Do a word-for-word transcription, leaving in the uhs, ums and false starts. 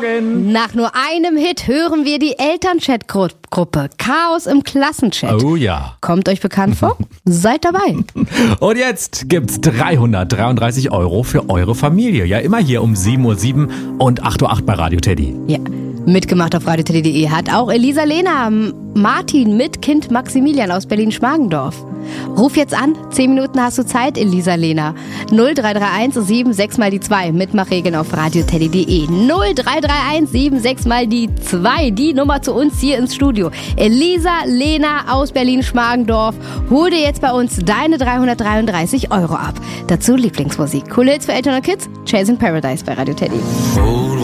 Morgen. Nach nur einem Hit hören wir die Elternchat-Gruppe Chaos im Klassenchat. Oh ja. Kommt euch bekannt vor? Seid dabei. Und jetzt gibt's dreihundertdreiunddreißig Euro für eure Familie. Ja, immer hier um sieben Uhr sieben und acht Uhr acht bei Radio Teddy. Ja, mitgemacht auf radio teddy punkt de hat auch Elisa Lena, Martin mit Kind Maximilian aus Berlin-Schmargendorf. Ruf jetzt an, zehn Minuten hast du Zeit, Elisa Lena. null drei drei eins sieben sechs mal die zwei, Mitmachregeln auf radio teddy punkt de. null drei drei eins sieben sechs mal die zwei, die Nummer zu uns hier ins Studio. Elisa Lena aus Berlin-Schmargendorf, hol dir jetzt bei uns deine dreihundertdreiunddreißig Euro ab. Dazu Lieblingsmusik. Coole Hits für Eltern und Kids, Chasing Paradise bei Radio Teddy.